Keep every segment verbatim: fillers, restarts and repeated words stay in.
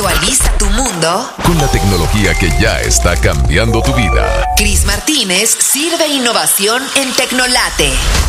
Actualiza tu mundo con la tecnología que ya está cambiando tu vida. Cris Martínez sirve innovación en Tecnolate.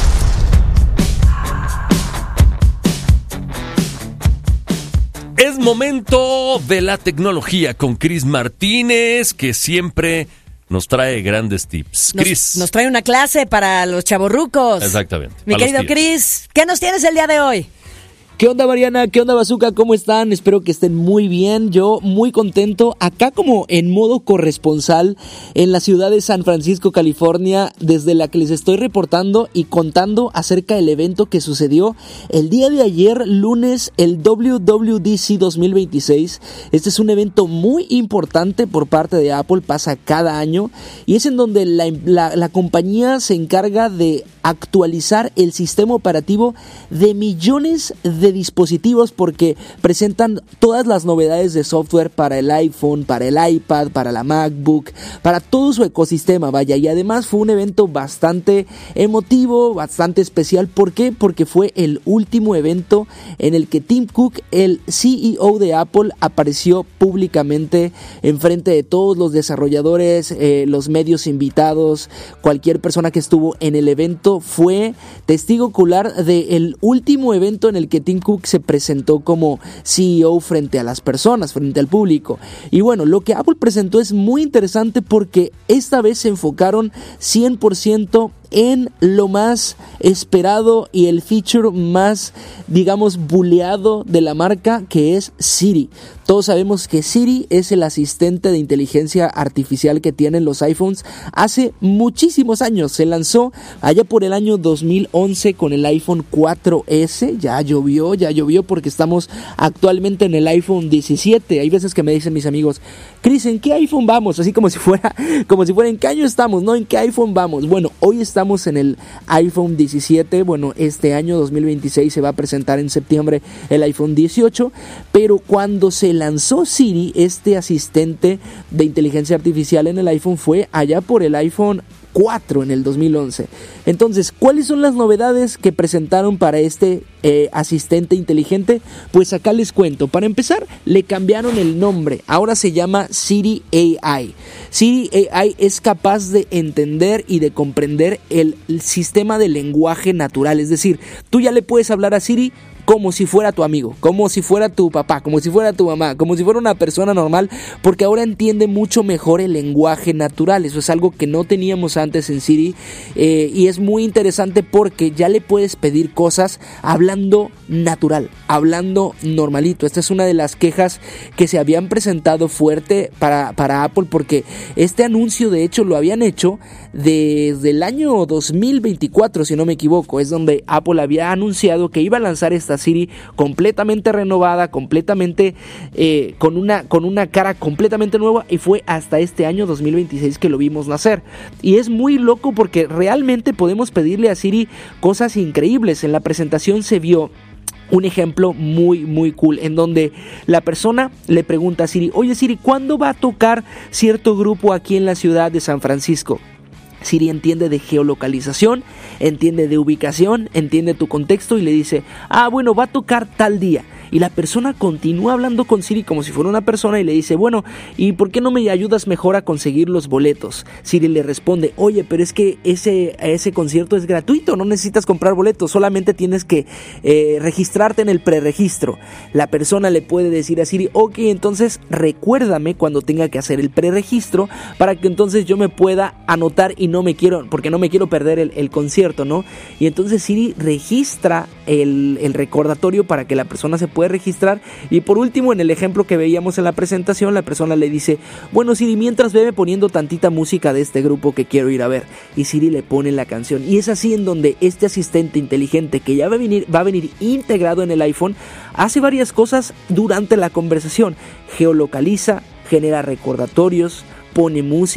Es momento de la tecnología con Cris Martínez, que siempre nos trae grandes tips. Cris. Nos, nos trae una clase para los chavorrucos. Exactamente. Mi querido Cris, ¿qué nos tienes el día de hoy? ¿Qué onda, Mariana? ¿Qué onda, Bazooka? ¿Cómo están? Espero que estén muy bien. Yo muy contento, acá como en modo corresponsal en la ciudad de San Francisco, California, desde la que les estoy reportando y contando acerca del evento que sucedió el día de ayer, lunes, el W W D C dos mil veintiséis. Este es un evento muy importante por parte de Apple, pasa cada año, y es en donde la, la, la compañía se encarga de actualizar el sistema operativo de millones de dispositivos, porque presentan todas las novedades de software para el iPhone, para el iPad, para la MacBook, para todo su ecosistema, vaya. Y además fue un evento bastante emotivo, bastante especial. ¿Por qué? Porque fue el último evento en el que Tim Cook, el C E O de Apple, apareció públicamente enfrente de todos los desarrolladores, eh, los medios invitados, cualquier persona que estuvo en el evento fue testigo ocular del último evento en el que Tim Cook se presentó como C E O frente a las personas, frente al público. Y bueno, lo que Apple presentó es muy interesante porque esta vez se enfocaron cien por ciento en lo más esperado y el feature más, digamos, buleado de la marca, que es Siri. Todos sabemos que Siri es el asistente de inteligencia artificial que tienen los iPhones hace muchísimos años. Se lanzó allá por el año dos mil once con el iPhone cuatro ese. Ya llovió, ya llovió porque estamos actualmente en el iPhone diecisiete. Hay veces que me dicen mis amigos, Cris, ¿en qué iPhone vamos? Así como si fuera, como si fuera, ¿en qué año estamos? No, ¿en qué iPhone vamos? Bueno, hoy estamos en el iPhone diecisiete. Bueno, este año dos mil veintiséis se va a presentar en septiembre el iPhone dieciocho, pero cuando se lanzó Siri, este asistente de inteligencia artificial en el iPhone, fue allá por el iPhone cuatro en el dos mil once. Entonces, ¿cuáles son las novedades que presentaron para este eh, asistente inteligente? Pues acá les cuento. Para empezar, le cambiaron el nombre. Ahora se llama Siri A I. Siri A I es capaz de entender y de comprender el, el sistema de lenguaje natural. Es decir, tú ya le puedes hablar a Siri como si fuera tu amigo, como si fuera tu papá, como si fuera tu mamá, como si fuera una persona normal, porque ahora entiende mucho mejor el lenguaje natural. Eso es algo que no teníamos antes en Siri, eh, y es muy interesante porque ya le puedes pedir cosas hablando natural, hablando normalito. Esta es una de las quejas que se habían presentado fuerte para, para Apple, porque este anuncio de hecho lo habían hecho desde el año dos mil veinticuatro, si no me equivoco. Es donde Apple había anunciado que iba a lanzar esta Siri completamente renovada, completamente eh, con una con una cara completamente nueva, y fue hasta este año dos mil veintiséis que lo vimos nacer. Y es muy loco porque realmente podemos pedirle a Siri cosas increíbles. En la presentación se vio un ejemplo muy muy cool en donde la persona le pregunta a Siri, oye Siri, ¿cuándo va a tocar cierto grupo aquí en la ciudad de San Francisco? Siri entiende de geolocalización, entiende de ubicación, entiende tu contexto y le dice, ah, bueno, va a tocar tal día. Y la persona continúa hablando con Siri como si fuera una persona y le dice, bueno, ¿y por qué no me ayudas mejor a conseguir los boletos? Siri le responde, oye, pero es que ese, ese concierto es gratuito, no necesitas comprar boletos, solamente tienes que eh, registrarte en el preregistro. La persona le puede decir a Siri, ok, entonces recuérdame cuando tenga que hacer el preregistro para que entonces yo me pueda anotar y no me quiero, porque no me quiero perder el, el concierto, ¿no? Y entonces Siri registra el, el recordatorio para que la persona se pueda registrar. Y por último, en el ejemplo que veíamos en la presentación, la persona le dice, bueno Siri, mientras veme poniendo tantita música de este grupo que quiero ir a ver, y Siri le pone la canción. Y es así en donde este asistente inteligente, que ya va a venir, va a venir integrado en el iPhone, hace varias cosas durante la conversación. Geolocaliza, genera recordatorios, pone música,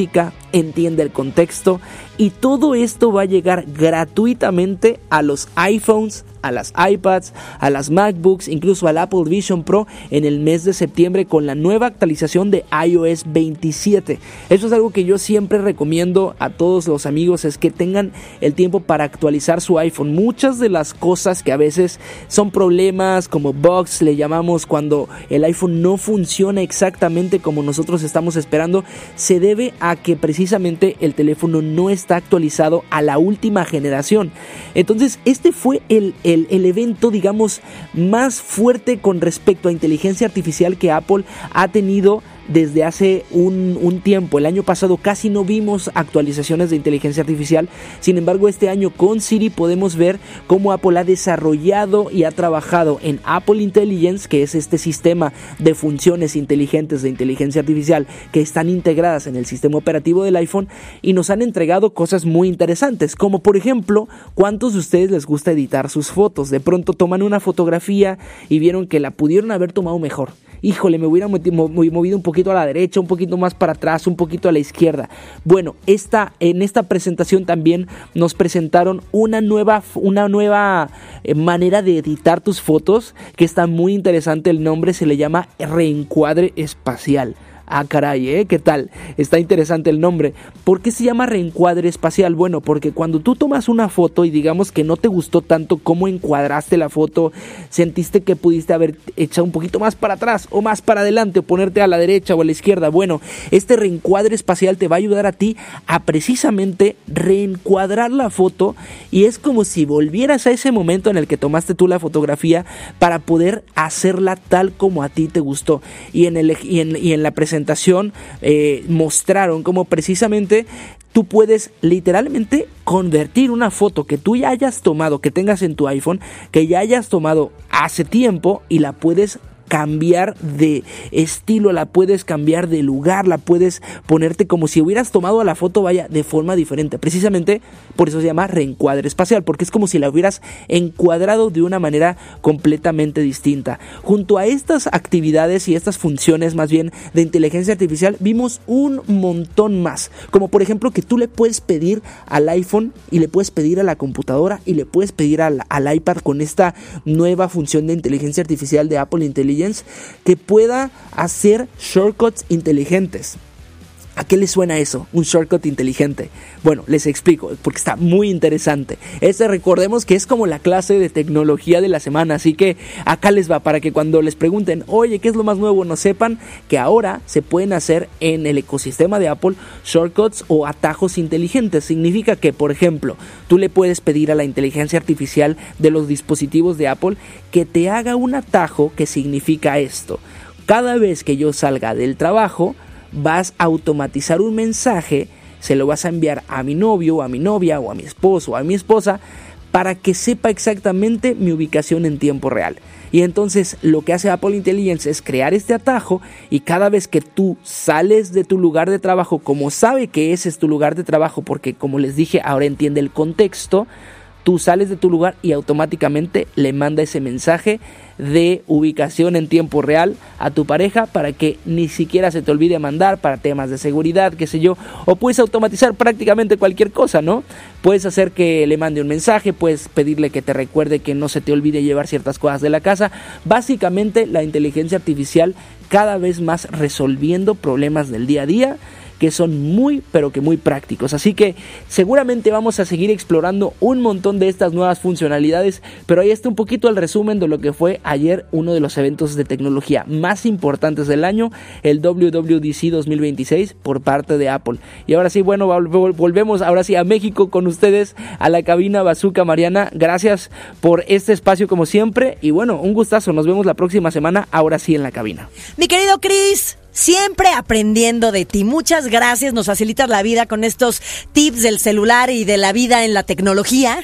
entiende el contexto y todo esto va a llegar gratuitamente a los iPhones, a las iPads, a las MacBooks, incluso al Apple Vision Pro en el mes de septiembre con la nueva actualización de i O S veintisiete. Eso es algo que yo siempre recomiendo a todos los amigos, es que tengan el tiempo para actualizar su iPhone. Muchas de las cosas que a veces son problemas, como bugs le llamamos, cuando el iPhone no funciona exactamente como nosotros estamos esperando, se debe a que precisamente el teléfono no está actualizado a la última generación. Entonces este fue el, el, el evento, digamos, más fuerte con respecto a inteligencia artificial que Apple ha tenido desde hace un, un tiempo. El año pasado casi no vimos actualizaciones de inteligencia artificial. Sin embargo, este año con Siri podemos ver cómo Apple ha desarrollado y ha trabajado en Apple Intelligence, que es este sistema de funciones inteligentes de inteligencia artificial que están integradas en el sistema operativo del iPhone, y nos han entregado cosas muy interesantes, como por ejemplo, ¿cuántos de ustedes les gusta editar sus fotos? De pronto toman una fotografía y vieron que la pudieron haber tomado mejor. Híjole, me hubiera movido un poquito a la derecha, un poquito más para atrás, un poquito a la izquierda. Bueno, esta, en esta presentación también nos presentaron una nueva, una nueva manera de editar tus fotos, que está muy interesante. El nombre se le llama reencuadre espacial. Ah, caray, ¿eh? ¿Qué tal? Está interesante el nombre. ¿Por qué se llama reencuadre espacial? Bueno, porque cuando tú tomas una foto y digamos que no te gustó tanto cómo encuadraste la foto, sentiste que pudiste haber echado un poquito más para atrás o más para adelante o ponerte a la derecha o a la izquierda. Bueno, este reencuadre espacial te va a ayudar a ti a precisamente reencuadrar la foto, y es como si volvieras a ese momento en el que tomaste tú la fotografía para poder hacerla tal como a ti te gustó. Y en, el, y en, y en la presentación presentación eh, mostraron cómo precisamente tú puedes literalmente convertir una foto que tú ya hayas tomado, que tengas en tu iPhone, que ya hayas tomado hace tiempo, y la puedes cambiar de estilo, la puedes cambiar de lugar, la puedes ponerte como si hubieras tomado la foto, vaya, de forma diferente. Precisamente por eso se llama reencuadre espacial, porque es como si la hubieras encuadrado de una manera completamente distinta. Junto a estas actividades y estas funciones más bien de inteligencia artificial, vimos un montón más, como por ejemplo que tú le puedes pedir al iPhone y le puedes pedir a la computadora y le puedes pedir al, al iPad con esta nueva función de inteligencia artificial de Apple Intelligence, que pueda hacer shortcuts inteligentes. ¿A qué les suena eso? Un shortcut inteligente. Bueno, les explico, porque está muy interesante. Este, recordemos que es como la clase de tecnología de la semana, así que acá les va, para que cuando les pregunten, oye, ¿qué es lo más nuevo?, no sepan que ahora se pueden hacer en el ecosistema de Apple shortcuts o atajos inteligentes. Significa que, por ejemplo, tú le puedes pedir a la inteligencia artificial de los dispositivos de Apple que te haga un atajo que significa esto: cada vez que yo salga del trabajo, vas a automatizar un mensaje, se lo vas a enviar a mi novio o a mi novia o a mi esposo o a mi esposa, para que sepa exactamente mi ubicación en tiempo real. Y entonces lo que hace Apple Intelligence es crear este atajo, y cada vez que tú sales de tu lugar de trabajo, como sabe que ese es tu lugar de trabajo, porque como les dije, ahora entiende el contexto, tú sales de tu lugar y automáticamente le manda ese mensaje de ubicación en tiempo real a tu pareja, para que ni siquiera se te olvide mandar, para temas de seguridad, qué sé yo. O puedes automatizar prácticamente cualquier cosa, ¿no? Puedes hacer que le mande un mensaje, puedes pedirle que te recuerde que no se te olvide llevar ciertas cosas de la casa. Básicamente la inteligencia artificial cada vez más resolviendo problemas del día a día, que son muy, pero que muy prácticos. Así que seguramente vamos a seguir explorando un montón de estas nuevas funcionalidades, pero ahí está un poquito el resumen de lo que fue ayer uno de los eventos de tecnología más importantes del año, el W W D C dos mil veintiséis por parte de Apple. Y ahora sí, bueno, volvemos ahora sí a México con ustedes, a la cabina Bazooka. Mariana, gracias por este espacio como siempre, y bueno, un gustazo, nos vemos la próxima semana, ahora sí en la cabina. Mi querido Chris, siempre aprendiendo de ti. Muchas gracias, nos facilitas la vida con estos tips del celular y de la vida en la tecnología.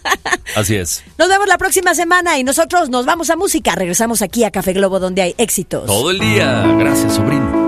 Así es. Nos vemos la próxima semana y nosotros nos vamos a música. Regresamos aquí a Café Globo, donde hay éxitos todo el día. Gracias, sobrino.